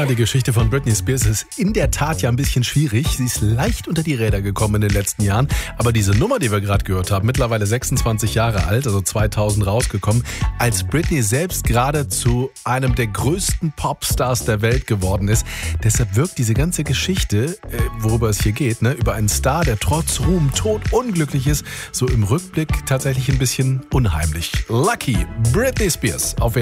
die Geschichte von Britney Spears ist in der Tat ja ein bisschen schwierig. Sie ist leicht unter die Räder gekommen in den letzten Jahren. Aber diese Nummer, die wir gerade gehört haben, mittlerweile 26 Jahre alt, also 2000 rausgekommen, als Britney selbst gerade zu einem der größten Popstars der Welt geworden ist. Deshalb wirkt diese ganze Geschichte, worüber es hier geht, ne, über einen Star, der trotz Ruhm todunglücklich ist, so im Rückblick tatsächlich ein bisschen unheimlich. Lucky, Britney Spears auf